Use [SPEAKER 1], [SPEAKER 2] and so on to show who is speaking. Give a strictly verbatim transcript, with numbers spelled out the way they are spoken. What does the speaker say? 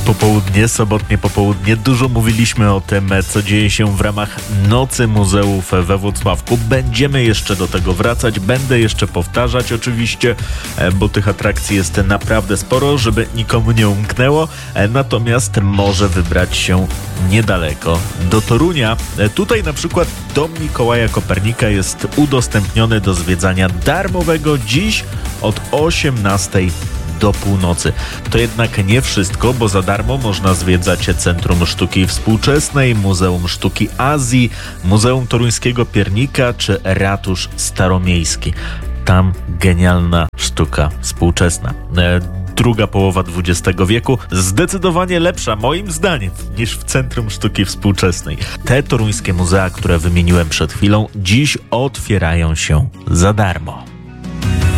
[SPEAKER 1] popołudnie, sobotnie popołudnie. Dużo mówiliśmy o tym, co dzieje się w ramach Nocy Muzeów we Włocławku. Będziemy jeszcze do tego wracać, będę jeszcze powtarzać oczywiście, bo tych atrakcji jest naprawdę sporo, żeby nikomu nie umknęło. Natomiast może wybrać się niedaleko, do Torunia. Tutaj na przykład dom Mikołaja Kopernika jest udostępniony do zwiedzania darmowego dziś od osiemnastej do północy. To jednak nie wszystko, bo za darmo można zwiedzać Centrum Sztuki Współczesnej, Muzeum Sztuki Azji, Muzeum Toruńskiego Piernika czy Ratusz Staromiejski. Tam genialna sztuka współczesna. E, druga połowa dwudziestego wieku zdecydowanie lepsza, moim zdaniem, niż w Centrum Sztuki Współczesnej. Te toruńskie muzea, które wymieniłem przed chwilą, dziś otwierają się za darmo.